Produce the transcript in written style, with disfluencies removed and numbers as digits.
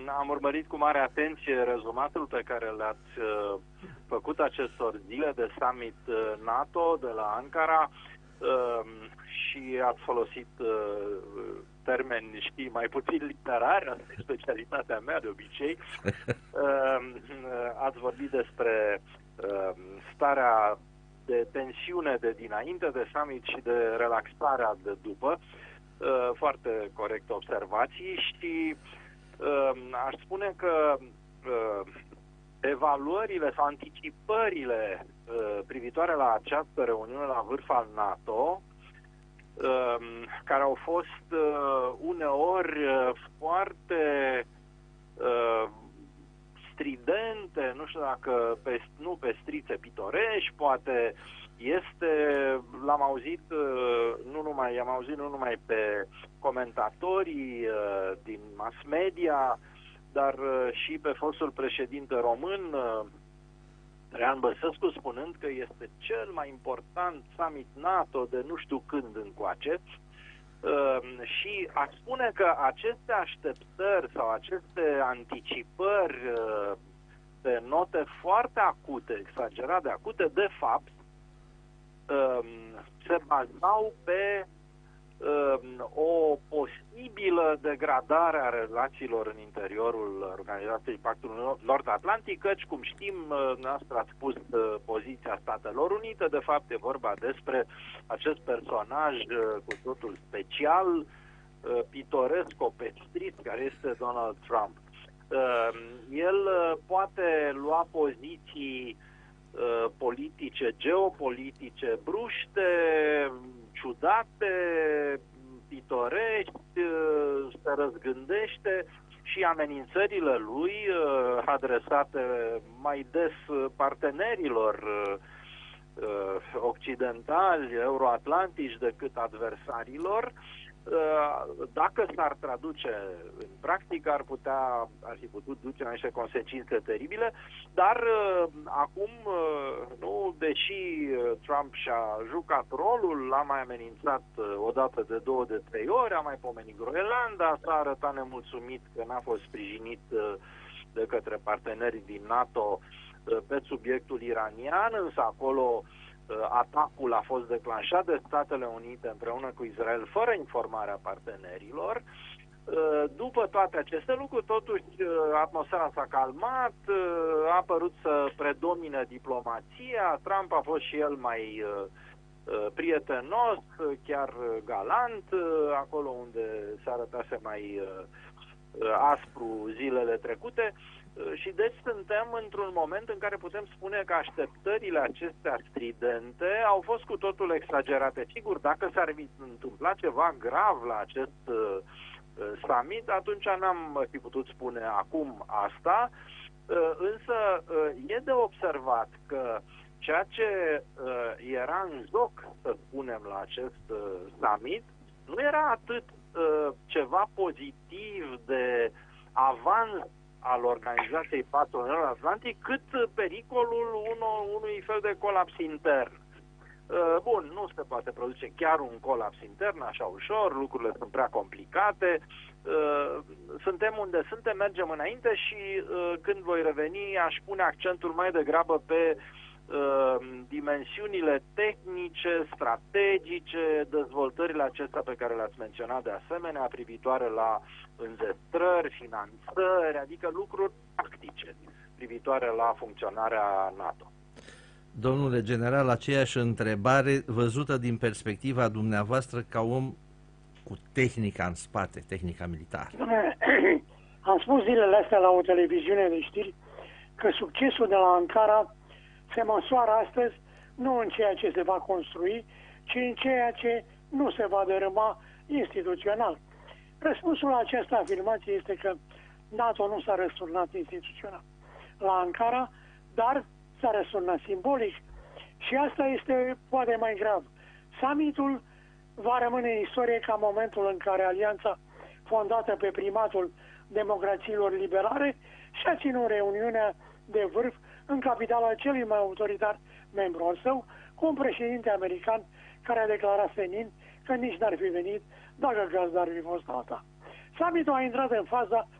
am urmărit cu mare atenție rezumatul pe care l-ați făcut acestor zile de summit NATO de la Ankara și ați folosit termeni, știi, mai puțin literari, asta e specialitatea mea de obicei. Ați vorbit despre starea de tensiune de dinainte de summit și de relaxarea de după. Foarte corect observații și aș spune că evaluările sau anticipările privitoare la această reuniune la vârf al NATO, care au fost uneori foarte stridente, nu știu dacă nu pestrițe, pitorești, poate l-am auzit nu numai pe comentatorii din mass media, dar și pe fostul președinte român, Traian Băsescu, spunând că este cel mai important summit NATO de nu știu când încoace. Și aș spune că aceste așteptări sau aceste anticipări pe note foarte acute, exagerat de acute, de fapt, se bazau pe o posibilă degradare a relațiilor în interiorul Organizației Pactului Nord-Atlantic, căci, cum știm, noastră ați spus poziția Statelor Unite, de fapt e vorba despre acest personaj cu totul special, pitoresc, opestrit, care este Donald Trump. El poate lua poziții politice, geopolitice, bruște, ciudate, pitorești, se răzgândește și amenințările lui adresate mai des partenerilor occidentali, euroatlantici decât adversarilor, dacă s-ar traduce în practică, ar fi putut duce la niște consecințe teribile, dar acum, nu, deși Trump și-a jucat rolul, l-a mai amenințat odată de 2, de 3 ori, a mai pomenit Groenlanda, s-a arătat nemulțumit că n-a fost sprijinit de către partenerii din NATO pe subiectul iranian, însă acolo atacul a fost declanșat de Statele Unite împreună cu Israel fără informarea partenerilor. După toate aceste lucruri, totuși, atmosfera s-a calmat, a părut să predomine diplomația, Trump a fost și el mai prietenos, chiar galant, acolo unde se arătase mai aspru zilele trecute. Și deci suntem într-un moment în care putem spune că așteptările acestea stridente au fost cu totul exagerate. Sigur, dacă s-ar întâmpla ceva grav la acest summit, atunci n-am fi putut spune acum asta, însă e de observat că ceea ce era în joc, să spunem, la acest summit, nu era atât ceva pozitiv de avans al Organizației Pactului Nord-Atlantic, cât pericolul unui fel de colaps intern. Bun, nu se poate produce chiar un colaps intern așa ușor, lucrurile sunt prea complicate, suntem unde suntem, mergem înainte și când voi reveni aș pune accentul mai degrabă pe dimensiunile tehnice, strategice, dezvoltările acestea pe care le-ați menționat de asemenea, privitoare la înzestrări, finanțări, adică lucruri practice privitoare la funcționarea NATO. Domnule general, aceeași întrebare văzută din perspectiva dumneavoastră ca om cu tehnica în spate, tehnica militară. Am spus zilele astea la o televiziune de știri că succesul de la Ankara se măsoară astăzi nu în ceea ce se va construi, ci în ceea ce nu se va dărâma instituțional. Răspunsul la această afirmație este că NATO nu s-a răsturnat instituțional la Ankara, dar s-a răsturnat simbolic. Și asta este poate mai grav. Summitul va rămâne în istorie ca momentul în care alianța fondată pe primatul democrațiilor liberale și-a ținut reuniunea de vârf în capitala celui mai autoritar membru al său, cu un președinte american care a declarat senin că nici n-ar fi venit dacă gazda ar fi fost alta. Summitul a intrat în faza